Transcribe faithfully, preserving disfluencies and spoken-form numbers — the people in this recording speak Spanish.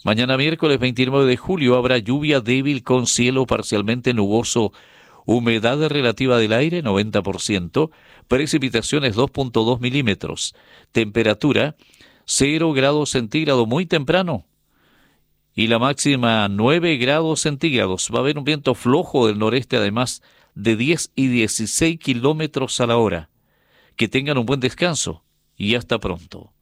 Mañana miércoles veintinueve de julio habrá lluvia débil con cielo parcialmente nuboso, humedad relativa del aire noventa por ciento, precipitaciones dos punto dos milímetros, temperatura cero grados centígrados muy temprano y la máxima nueve grados centígrados. Va a haber un viento flojo del noreste además de diez y dieciséis kilómetros a la hora. Que tengan un buen descanso y hasta pronto.